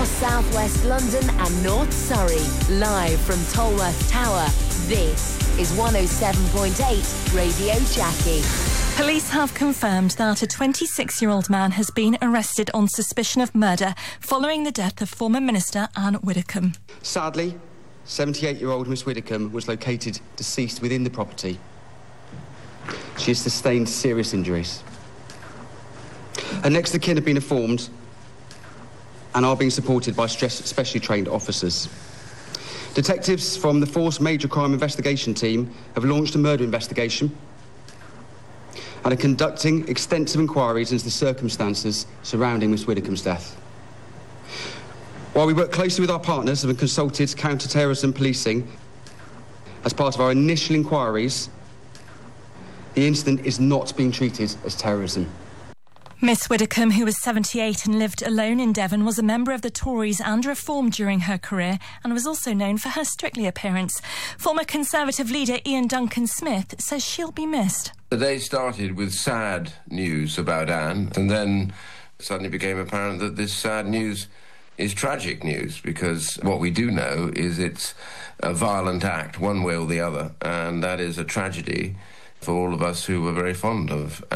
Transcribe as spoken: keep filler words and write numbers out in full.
across southwest London and North Surrey. Live from Tolworth Tower, this is one oh seven point eight Radio Jackie. Police have confirmed that a twenty-six-year-old man has been arrested on suspicion of murder following the death of former Minister Anne Widdecombe. Sadly, seventy-eight-year-old Miss Widdecombe was located deceased within the property. She has sustained serious injuries. Her next of kin have been informed and are being supported by specially trained officers. Detectives from the Force Major Crime Investigation Team have launched a murder investigation and are conducting extensive inquiries into the circumstances surrounding Miss Widdecombe's death. While we work closely with our partners and have consulted counter-terrorism policing as part of our initial inquiries, the incident is not being treated as terrorism. Miss Widdecombe, who was seventy-eight and lived alone in Devon, was a member of the Tories and Reform during her career and was also known for her Strictly appearance. Former Conservative leader Ian Duncan Smith says she'll be missed. The day started with sad news about Anne, and then suddenly became apparent that this sad news is tragic news, because what we do know is it's a violent act, one way or the other, and that is a tragedy for all of us who were very fond of